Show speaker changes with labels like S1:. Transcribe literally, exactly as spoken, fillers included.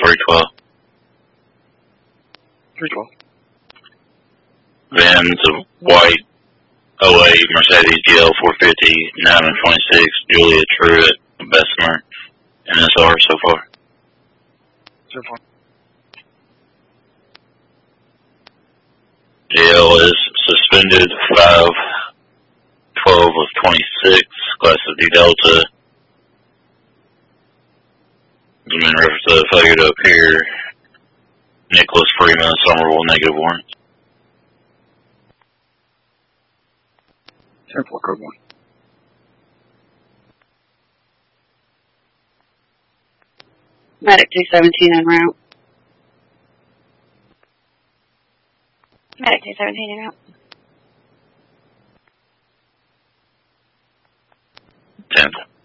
S1: three twelve.
S2: three twelve.
S1: Vans, a white oh eight Mercedes G L four fifty, nine and twenty-six, Julia Truett, Bessemer, N S R so far.
S2: So far.
S1: G L is suspended five twelve of twenty-six, class of D Delta. In reference to the failure to appear, Nicholas Freeman, Somerville, negative warrants.
S2: ten four, code one.
S3: Medic two seventeen en route. Medic two seventeen en route.
S1: ten.